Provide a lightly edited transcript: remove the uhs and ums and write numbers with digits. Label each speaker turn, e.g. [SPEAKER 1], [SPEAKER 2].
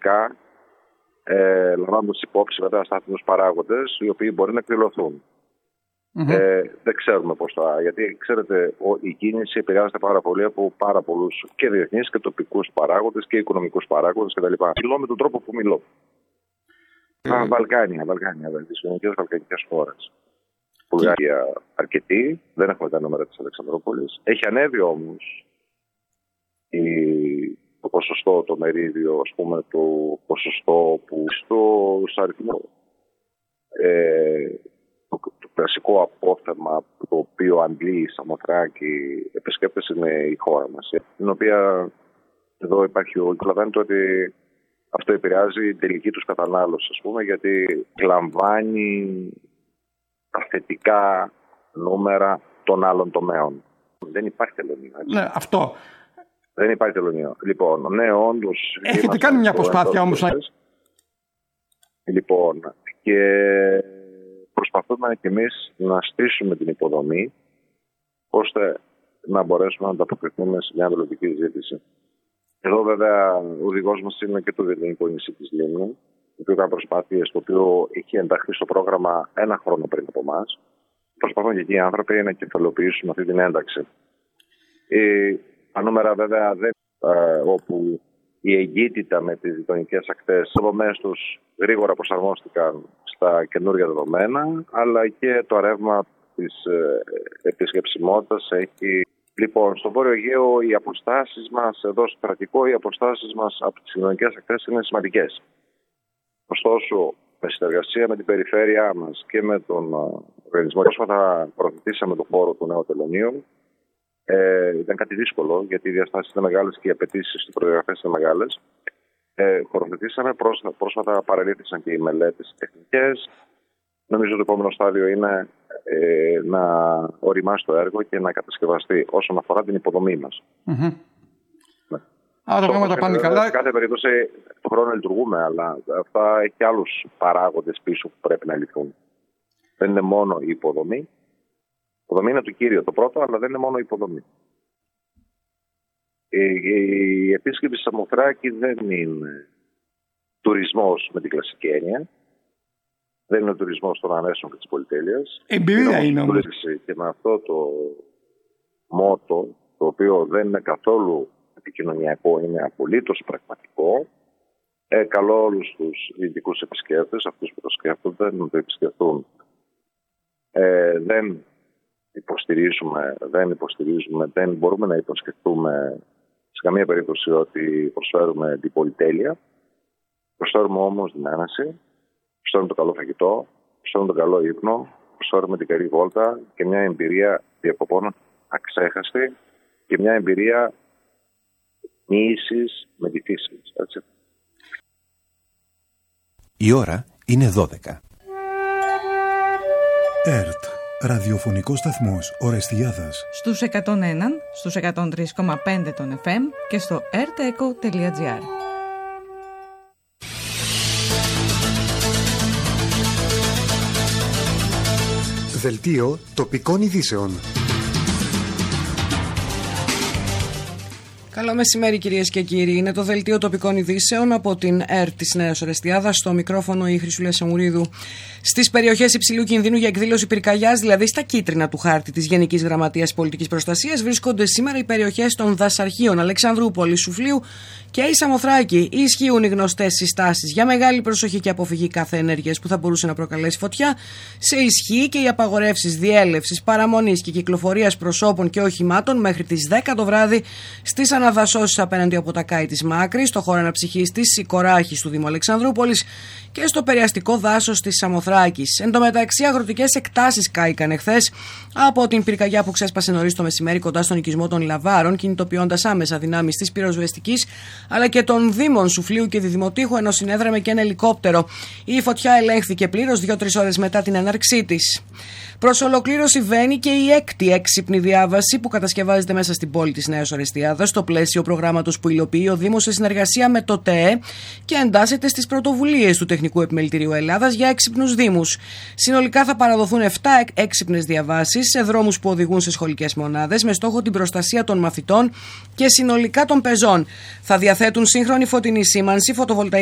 [SPEAKER 1] αναλυτικά, λαμβάνοντας υπόψη βέβαια στάθμιους παράγοντες, οι οποίοι μπορεί να εκδηλωθούν. Δεν ξέρουμε πώς θα. Γιατί ξέρετε, η κίνηση επηρεάζεται πάρα πολύ από πάρα πολλούς και διεθνείς και τοπικούς παράγοντες και οικονομικούς παράγοντες κτλ. Μιλώ με τον τρόπο που μιλώ. Βαλκάνια, τις ελληνικές βαλκανικές χώρες. Βουλγαρία αρκετή, δεν έχουμε τα νούμερα της Αλεξανδρούπολης. Έχει ανέβει όμως το ποσοστό, το μερίδιο, ας πούμε, το ποσοστό που στο αριθμό. Το κλασικό απόθεμα το οποίο αντλεί η Σαμοθράκη επισκέπτες είναι η χώρα μας, την οποία εδώ υπάρχει καταλαβαίνετε ότι αυτό επηρεάζει την τελική τους κατανάλωση, ας πούμε, γιατί λαμβάνει τα θετικά νούμερα των άλλων τομέων. Δεν υπάρχει τελωνίο.
[SPEAKER 2] Ναι, αυτό.
[SPEAKER 1] Δεν υπάρχει τελωνίο. Λοιπόν, ναι, όντως.
[SPEAKER 2] Έχετε κάνει μια προσπάθεια όμως.
[SPEAKER 1] Λοιπόν, και προσπαθούμε και εμείς να στήσουμε την υποδομή ώστε να μπορέσουμε να ανταποκριθούμε σε μια μελλοντική ζήτηση. Εδώ βέβαια ο οδηγός μας είναι και το ελληνικό νησί της Λίμνου, το οποίο κάνει προσπάθειες, το οποίο έχει ενταχθεί στο πρόγραμμα ένα χρόνο πριν από εμάς. Προσπαθούν και εκεί οι άνθρωποι να κεφαλοποιήσουν αυτή την ένταξη. Τα νούμερα βέβαια δεν όπου η εγκύτητα με τις γειτονικές ακτές, οι δομές τους γρήγορα προσαρμόστηκαν στα καινούργια δεδομένα, αλλά και το ρεύμα της επισκεψιμότητας έχει. Λοιπόν, στο Βόρειο Αιγαίο οι αποστάσεις μας, εδώ στο κρατικό, οι αποστάσεις μας από τις γειτονικές ακτές είναι σημαντικές. Ωστόσο, με συνεργασία με την περιφέρειά μας και με τον οργανισμό, πρόσφατα προωθήσαμε τον χώρο του νέου τελωνίου. Ήταν κάτι δύσκολο, γιατί οι διαστάσεις είναι μεγάλες και οι απαιτήσεις του προδιαγραφές είναι μεγάλες. Χωροθετήσαμε, πρόσφατα παρελήφθησαν και οι μελέτες τεχνικές. Νομίζω το επόμενο στάδιο είναι να οριμάσει το έργο και να κατασκευαστεί όσον αφορά την υποδομή μας.
[SPEAKER 2] Άρα τα πράγματα πάνε καλά.
[SPEAKER 1] Σε κάθε περίπτωση του χρόνου λειτουργούμε, αλλά αυτά έχει και άλλους παράγοντες πίσω που πρέπει να λυθούν. Δεν είναι μόνο η υποδομή. Η υποδομή είναι το κύριο, το πρώτο, αλλά δεν είναι μόνο η υποδομή. Η επίσκεψη στη Σαμοθράκη δεν είναι τουρισμός με την κλασική έννοια. Δεν είναι ο τουρισμός των ανέσεων και της πολυτέλειας.
[SPEAKER 2] Εμπειρία είναι όμως.
[SPEAKER 1] Και με αυτό το μότο, το οποίο δεν είναι καθόλου επικοινωνιακό, είναι απολύτως πραγματικό. Καλώ όλους τους ειδικούς επισκέπτες, αυτούς που το σκέφτονται, να το επισκεφτούν. Δεν υποστηρίζουμε, δεν μπορούμε να υποσκεφτούμε σε καμία περίπτωση ότι προσφέρουμε την πολυτέλεια. Προσφέρουμε όμως την άναση, προσφέρουμε το καλό φαγητό, προσφέρουμε τον καλό ύπνο, προσφέρουμε την καλή βόλτα και μια εμπειρία διακοπών αξέχαστη και μια εμπειρία μοίησης με τη φύση. Έτσι.
[SPEAKER 3] Η ώρα είναι 12.
[SPEAKER 4] ΕΡΤ, ραδιοφωνικός σταθμός Ορεστιάδας.
[SPEAKER 5] Στους 101, στους 103,5 των FM και στο rteco.gr.
[SPEAKER 4] Δελτίο τοπικών ειδήσεων.
[SPEAKER 6] Καλό μεσημέρι κυρίες και κύριοι. Είναι το δελτίο τοπικών ειδήσεων από την ΕΡΤ της Νέας Ορεστιάδας. Στο μικρόφωνο η Χρυσούλα Σαμουρίδου. Στις περιοχές υψηλού κινδύνου για εκδήλωση πυρκαγιάς, δηλαδή στα κίτρινα του χάρτη της Γενικής Γραμματείας Πολιτικής Προστασίας, βρίσκονται σήμερα οι περιοχές των Δασαρχείων, Αλεξανδρούπολης, Σουφλίου και η Σαμοθράκη. Ισχύουν οι γνωστές συστάσεις για μεγάλη προσοχή και αποφυγή κάθε ενέργειας που θα μπορούσε να προκαλέσει φωτιά. Σε ισχύ και οι απαγορεύσεις διέλευσης, παραμονής και κυκλοφορίας προσώπων και οχημάτων μέχρι τις 10 το βράδυ στις αναδασώσεις απέναντι από τα Κάη της Μάκρης, στο χώρο αναψυχής της Σικοράχης του Δήμου Αλεξανδρούπολης και στο περιαστικό δάσος της Σαμοθράκης. Εν τω μεταξύ, αγροτικές εκτάσεις κάηκαν εχθές από την πυρκαγιά που ξέσπασε νωρίς το μεσημέρι κοντά στον οικισμό των Λαβάρων, κινητοποιώντας άμεσα δυνάμεις της πυροσβεστικής αλλά και των Δήμων Σουφλίου και Διδημοτήχου, ενώ συνέδραμε και ένα ελικόπτερο. Η φωτιά ελέγχθηκε πλήρως 2-3 ώρες μετά την έναρξή της. Προς ολοκλήρωση βαίνει και η 6η έξυπνη διάβαση που κατασκευάζεται μέσα στην πόλη της Νέας Ορεστιάδας στο πλαίσιο προγράμματος που υλοποιεί ο Δήμος σε συνεργασία με το ΤΕΕ και εντάσσεται στις πρωτοβουλίες του Τεχνικού Επιμελητηρίου Ελλάδας για έξυπνους Δήμους. Συνολικά θα παραδοθούν 7 έξυπνες διαβάσεις σε δρόμους που οδηγούν σε σχολικές μονάδες με στόχο την προστασία των μαθητών και συνολικά των πεζών. Θα διαθέτουν σύγχρονη φωτεινή σήμανση, φωτοβολταϊκή